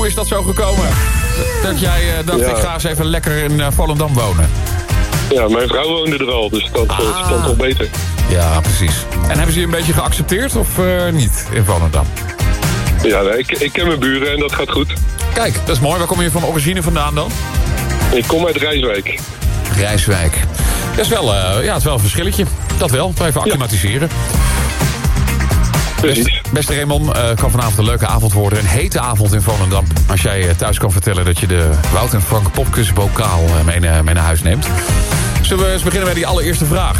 hoe is dat zo gekomen? Dat jij dacht, ik ga eens even lekker in Volendam wonen. Ja, mijn vrouw woonde er al, dus dat kan toch beter. Ja, precies. En hebben ze je een beetje geaccepteerd of niet in Volendam? Ja, nee, ik ken mijn buren en dat gaat goed. Kijk, dat is mooi. Waar kom je van origine vandaan dan? Ik kom uit Rijswijk. Rijswijk. Dat is wel, het is wel een verschilletje. Dat wel, even acclimatiseren. Precies. Beste Raymond, kan vanavond een leuke avond worden. Een hete avond in Volendam. Als jij thuis kan vertellen dat je de Wout en Frank Popkus bokaal mee naar huis neemt. Zullen we eens beginnen met die allereerste vraag?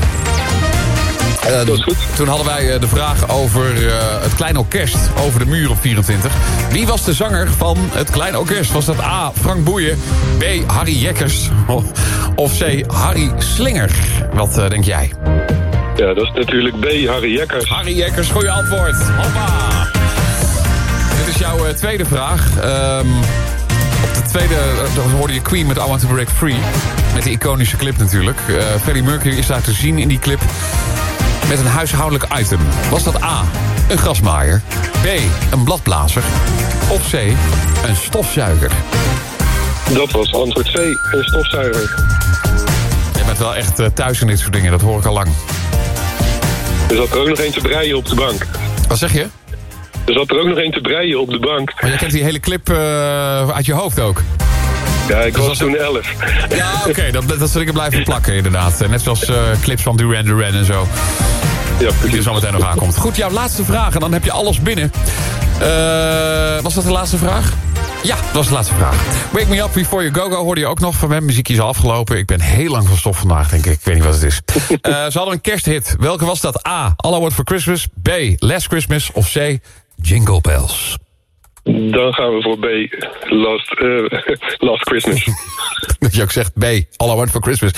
Dat is goed. Toen hadden wij de vraag over het Klein Orkest over de muur op 24. Wie was de zanger van het Klein Orkest? Was dat A, Frank Boeien, B, Harry Jekkers of C, Harry Slinger? Wat denk jij? Ja, dat is natuurlijk B, Harry Jekkers. Harry Jekkers, goeie antwoord. Hoppa! Dit is jouw tweede vraag. Op de tweede hoorde je Queen met I Want To Break Free. Met de iconische clip natuurlijk. Freddie Mercury is daar te zien in die clip met een huishoudelijk item. Was dat A, een grasmaaier, B, een bladblazer of C, een stofzuiger? Dat was antwoord C, een stofzuiger. Je bent wel echt thuis in dit soort dingen, dat hoor ik al lang. Er zat er ook nog één te breien op de bank. Wat zeg je? Er zat er ook nog één te breien op de bank. Maar jij kent die hele clip uit je hoofd ook? Ja, ik was toen 11. Ja, oké, dat zal ik er blijven plakken inderdaad. Net zoals clips van Duran Duran en zo. Ja, Die er zo meteen nog aankomt. Goed, jouw laatste vraag en dan heb je alles binnen. Was dat de laatste vraag? Ja, dat was de laatste vraag. Wake Me Up Before You Go Go hoorde je ook nog van mijn muziekje is al afgelopen. Ik ben heel lang van stof vandaag, denk ik. Ik weet niet wat het is. Ze hadden een kersthit. Welke was dat? A, All I Want For Christmas. B, Last Christmas. Of C, Jingle Bells. Dan gaan we voor B, Last Christmas. Dat je ook zegt B, All I Want For Christmas.